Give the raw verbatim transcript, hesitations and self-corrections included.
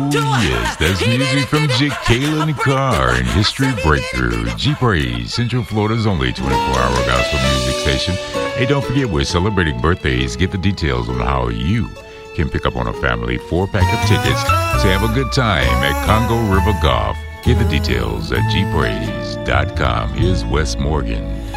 yes, that's music from Jake Kalen Carr and History Breakthrough. G-Praise, Central Florida's only twenty-four hour gospel music station. Hey, don't forget we're celebrating birthdays. Get the details on how you can pick up on a family four-pack of tickets to have a good time at Congo River Golf. Get the details at g praise dot com. Here's Wes Morgan.